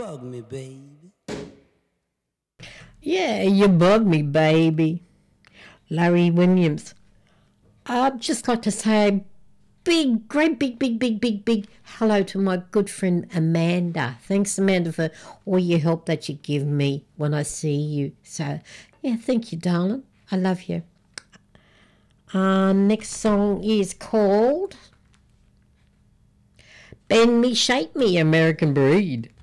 Bug me, baby. Yeah, you bug me, baby. Larry Williams. I'd just like to say big hello to my good friend Amanda. Thanks, Amanda, for all your help that you give me when I see you. So, yeah, thank you, darling. I love you. Next song is called Bend Me, Shake Me, American Breed.